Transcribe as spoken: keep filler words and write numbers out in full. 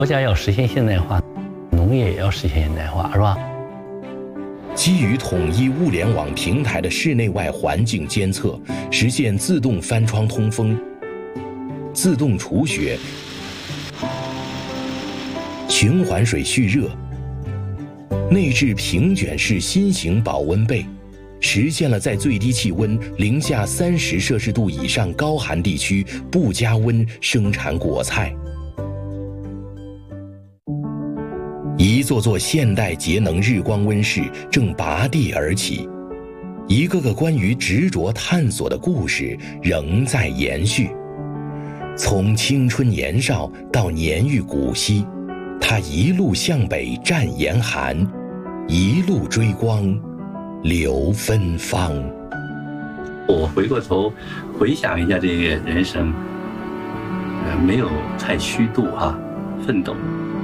国家要实现现代化，农业也要实现现代化，是吧？ 基于统一物联网平台的室内外环境监测，实现自动翻窗通风、自动除雪、循环水蓄热，内置平卷式新型保温被，实现了在最低气温零下三十摄氏度以上高寒地区不加温生产果菜。一座座现代节能日光温室正拔地而起，一个个关于执着探索的故事仍在延续。从青春年少到年逾古稀，他一路向北战严寒，一路追光留芬芳。 我回过头回想一下这个人生，呃，没有太虚度哈、啊，奋斗。